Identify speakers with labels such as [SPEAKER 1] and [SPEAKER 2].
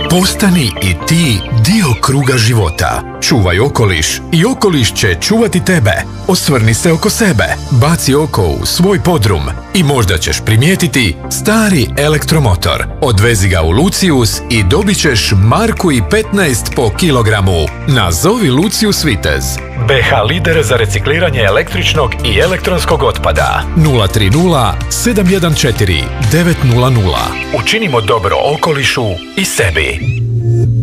[SPEAKER 1] Postani i ti dio kruga života. Čuvaj okoliš i okoliš će čuvati tebe. Osvrni se oko sebe, baci oko u svoj podrum i možda ćeš primijetiti stari elektromotor. Odvezi ga u Lucius i dobit ćeš 1,15 po kilogramu. Nazovi Lucius Vitez. BH lider za recikliranje električnog i elektronskog otpada. 030 714 900. Učinimo dobro okolišu i sebi.